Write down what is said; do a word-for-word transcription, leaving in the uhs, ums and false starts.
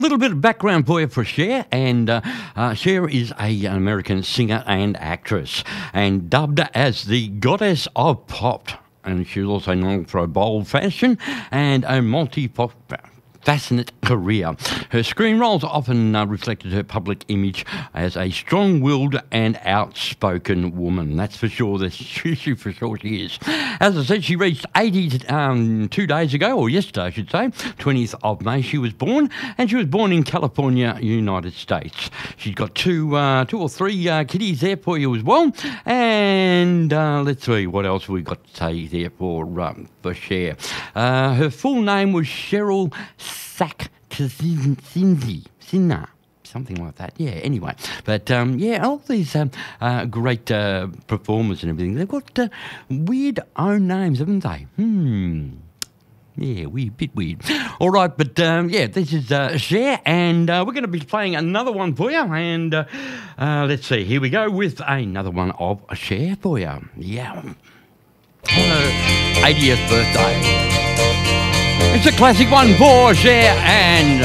Little bit of background for you for Cher, and uh, uh, Cher is a, an American singer and actress, and dubbed as the goddess of pop. And she's also known for a bold fashion and a multi-faceted career. Her screen roles often uh, reflected her public image as a strong-willed and outspoken woman. That's for sure. That's she, she for sure she is. As I said, she reached eighty um, two days ago, or yesterday, I should say, twentieth of May. She was born, and she was born in California, United States. She's got two, uh, two or three uh, kiddies there for you as well. And uh, let's see what else we've got to say there for um, for Cher. Uh, her full name was Cheryl Sack-Cinzi, Sinna, something like that. Yeah, anyway. But, um, yeah, all these um, uh, great uh, performers and everything, they've got uh, weird own names, haven't they? Hmm. Yeah, weird, bit weird. All right, but, um, yeah, this is uh, Cher, and uh, we're going to be playing another one for you. And uh, uh, let's see, here we go with another one of Cher for you. Yeah. Her eightieth birthday. It's a classic one for Cher and